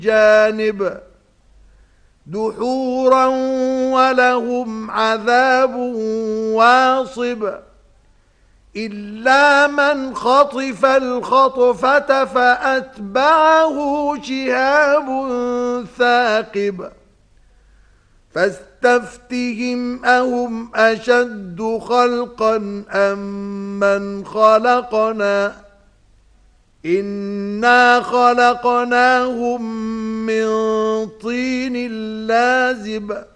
الجانب دحورا ولهم عذاب واصب إلا من خطف الخطفة فأتبعه شهاب ثاقب فاستفتهم أهم أشد خلقا أم من خلقنا إنا خلقناهم من طين لازب